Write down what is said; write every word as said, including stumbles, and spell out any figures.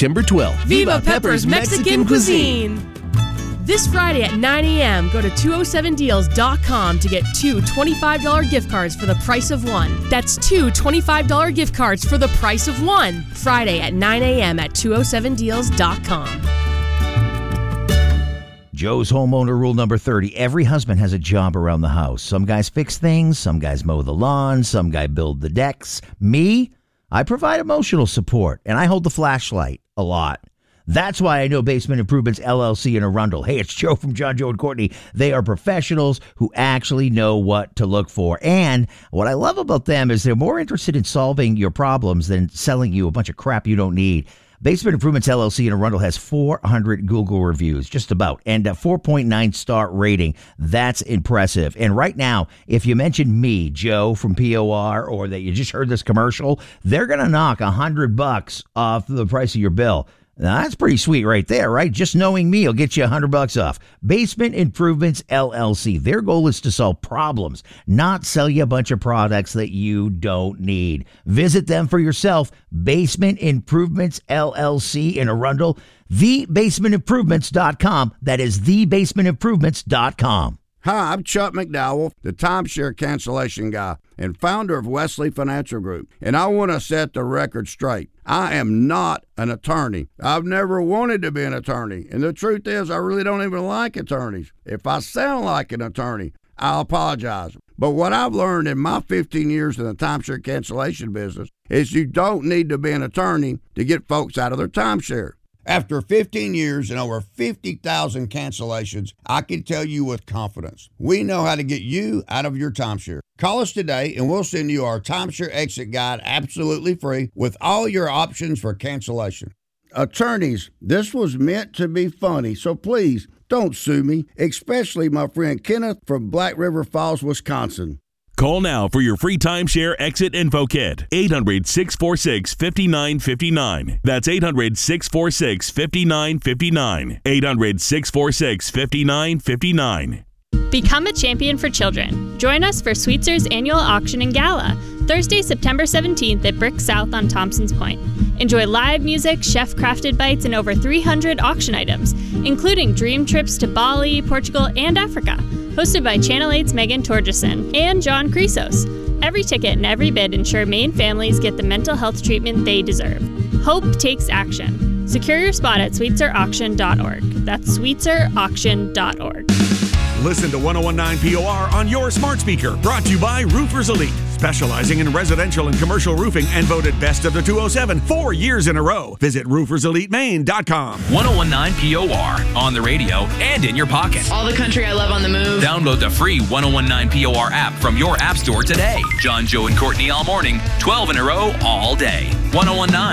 September twelfth. Viva Pepper's Mexican Cuisine. This Friday at nine a.m., go to two oh seven deals dot com to get two twenty-five dollars gift cards for the price of one. That's two twenty-five dollars gift cards for the price of one. Friday at nine a.m. at two oh seven deals dot com. Joe's homeowner rule number thirty. Every husband has a job around the house. Some guys fix things. Some guys mow the lawn. Some guy build the decks. Me, I provide emotional support, and I hold the flashlight a lot. That's why I know Basement Improvements, L L C in Arundel. Hey, it's Joe from John, Joe, and Courtney. They are professionals who actually know what to look for. And what I love about them is they're more interested in solving your problems than selling you a bunch of crap you don't need. Basement Improvements, L L C in Arundel has four hundred Google reviews, just about, and a four point nine star rating. That's impressive. And right now, if you mention me, Joe from P O R, or that you just heard this commercial, they're going to knock one hundred bucks off the price of your bill. Now, that's pretty sweet right there, right? Just knowing me will get you one hundred bucks off. Basement Improvements, L L C. Their goal is to solve problems, not sell you a bunch of products that you don't need. Visit them for yourself. Basement Improvements, L L C in Arundel. the basement improvements dot com. That is the basement improvements dot com. Hi, I'm Chuck McDowell, the timeshare cancellation guy and founder of Wesley Financial Group, and I want to set the record straight. I am not an attorney. I've never wanted to be an attorney, and the truth is I really don't even like attorneys. If I sound like an attorney, I'll apologize. But what I've learned in my fifteen years in the timeshare cancellation business is you don't need to be an attorney to get folks out of their timeshare. After fifteen years and over fifty thousand cancellations, I can tell you with confidence, we know how to get you out of your timeshare. Call us today and we'll send you our timeshare exit guide absolutely free with all your options for cancellation. Attorneys, this was meant to be funny, so please don't sue me, especially my friend Kenneth from Black River Falls, Wisconsin. Call now for your free timeshare exit info kit. eight hundred, six four six, five nine five nine. That's eight hundred, six four six, five nine five nine. eight hundred, six four six, five nine five nine. Become a champion for children. Join us for Sweetzer's annual auction and gala, Thursday, September seventeenth at Brick South on Thompson's Point. Enjoy live music, chef-crafted bites, and over three hundred auction items, including dream trips to Bali, Portugal, and Africa. Hosted by Channel eight's Megan Torgerson and John Chrysos. Every ticket and every bid ensure Maine families get the mental health treatment they deserve. Hope takes action. Secure your spot at sweetser auction dot org. That's sweetser auction dot org. Listen to one oh one nine P O R on your smart speaker. Brought to you by Roofers Elite, specializing in residential and commercial roofing and voted best of the two oh seven four years in a row. Visit roofers elite maine dot com. one oh one nine P O R on the radio and in your pocket. All the country I love on the move. Download the free one oh one nine P O R app from your app store today. John, Joe, and Courtney all morning, twelve in a row all day. one oh one nine